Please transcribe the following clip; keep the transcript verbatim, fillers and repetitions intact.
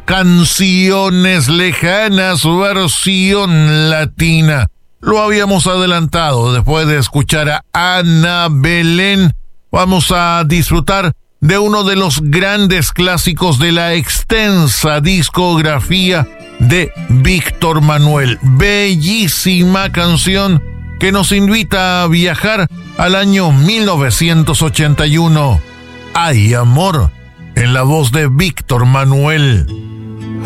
Canciones Lejanas, versión latina. Lo habíamos adelantado después de escuchar a Ana Belén. Vamos a disfrutar de uno de los grandes clásicos de la extensa discografía de Víctor Manuel. Bellísima canción que nos invita a viajar al año mil novecientos ochenta y uno. Hay amor, en la voz de Víctor Manuel.